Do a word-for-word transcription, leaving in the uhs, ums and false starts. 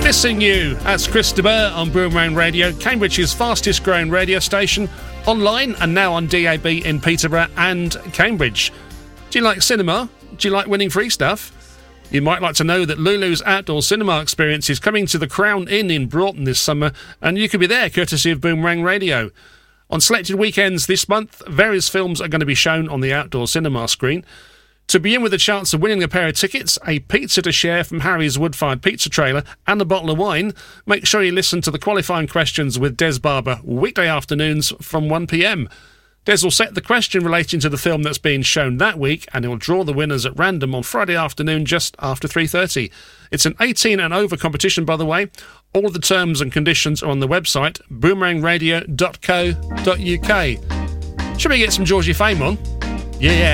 Missing You. That's Chris de Burgh on Boomerang Radio, Cambridge's fastest growing radio station, online and now on D A B in Peterborough and Cambridge. Do you like cinema? Do you like winning free stuff? You might like to know that Lulu's outdoor cinema experience is coming to the Crown Inn in Broughton this summer, and you could be there courtesy of Boomerang Radio. On selected weekends this month, various films are going to be shown on the outdoor cinema screen. To begin with a chance of winning a pair of tickets, a pizza to share from Harry's wood-fired pizza trailer and a bottle of wine, make sure you listen to the qualifying questions with Des Barber weekday afternoons from one p m. Des will set the question relating to the film that's being shown that week, and he'll draw the winners at random on Friday afternoon just after three thirty. It's an eighteen and over competition, by the way. All of the terms and conditions are on the website boomerang radio dot co dot uk. Should we get some Georgie Fame on? Yeah, yeah.